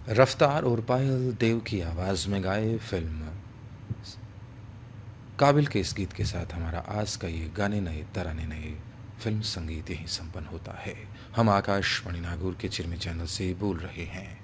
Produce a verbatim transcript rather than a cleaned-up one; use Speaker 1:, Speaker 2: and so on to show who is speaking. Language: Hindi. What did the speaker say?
Speaker 1: रफ्तार और पायल देव की आवाज़ में गाए फिल्म काबिल के इस गीत के साथ हमारा आज का ये गाने नए तराने नए फिल्म संगीत यहीं संपन्न होता है। हम आकाशवाणी नागौर के चिरमी चैनल से बोल रहे हैं।